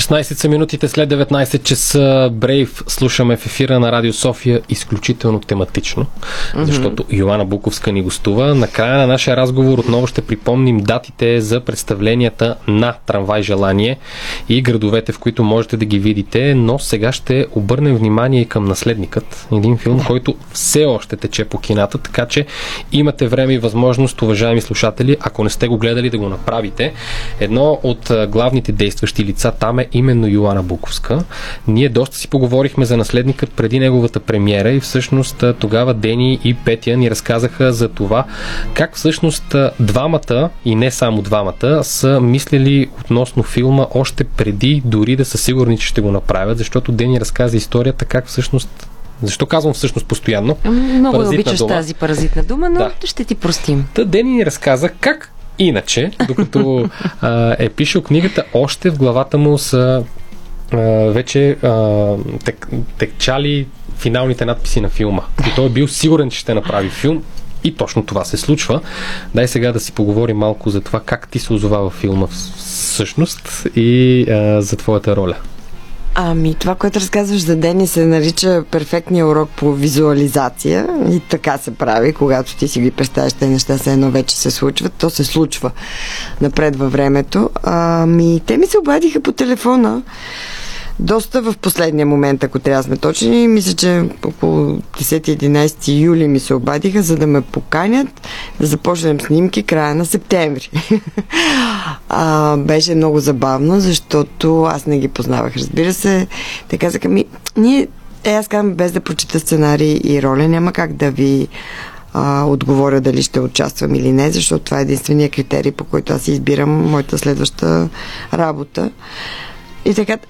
16 са минутите след 19 часа. Брейв слушаме в ефира на Радио София изключително тематично, защото Йоана Буковска ни гостува. Накрая на нашия разговор отново ще припомним датите за представленията на Трамвай Желание и градовете, в които можете да ги видите, но сега ще обърнем внимание и към Наследникът. Един филм, който все още тече по кината, така че имате време и възможност, уважаеми слушатели, ако не сте го гледали, да го направите. Едно от главните действащи лица там е именно Йоана Буковска. Ние доста си поговорихме за Наследникът преди неговата премиера и всъщност тогава Дени и Петя ни разказаха за това как всъщност двамата, и не само двамата, са мислили относно филма още преди дори да са сигурни, че ще го направят, защото Дени разказа историята как всъщност. Защо казвам всъщност постоянно? Много обичаш тази паразитна дума, но ще ти простим. Дени ни разказа как иначе, докато е пишел книгата, още в главата му са вече текчали финалните надписи на филма. И той е бил сигурен, че ще направи филм и точно това се случва. Дай сега да си поговорим малко за това как ти се озова във филма всъщност и за твоята роля. Това, което разказваш за Дени, се нарича перфектния урок по визуализация и така се прави, когато ти си ги представяш тези неща, все едно вече се случват, то се случва напред във времето. Те ми се обадиха по телефона доста в последния момент, ако трябва да сме точни. Мисля, че около 10-11 юли ми се обадиха, за да ме поканят да започнем снимки края на септември. Беше много забавно, защото аз не ги познавах, разбира се. Те казаха аз казвам, без да прочита сценарий и роля, няма как да ви отговоря дали ще участвам или не, защото това е единствения критерий, по който аз избирам моята следваща работа. И така,